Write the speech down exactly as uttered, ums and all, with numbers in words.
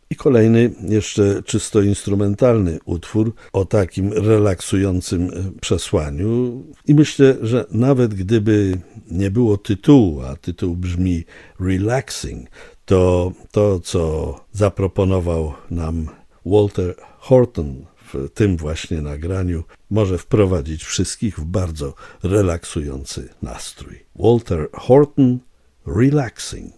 I kolejny, jeszcze czysto instrumentalny utwór o takim relaksującym przesłaniu. I myślę, że nawet gdyby nie było tytułu, a tytuł brzmi Relaxing, to to, co zaproponował nam Walter Horton w tym właśnie nagraniu, może wprowadzić wszystkich w bardzo relaksujący nastrój. Walter Horton, Relaxing.